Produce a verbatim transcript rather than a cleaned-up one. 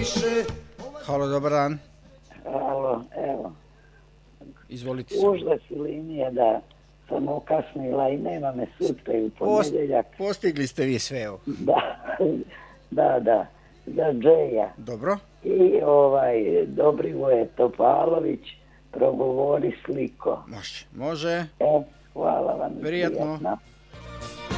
Halo, dobar dan. Halo, evo. Izvolite. Užle si linije da sam ukasnila i nema me sutra i u ponedjeljak. Postigli ste vi sve, evo. Da, da, da. Za Džeja. Dobro. I ovaj, Dobrivoje Topalović, progovori sliko. Može, može. E, hvala vam. Prijatno. Prijatno.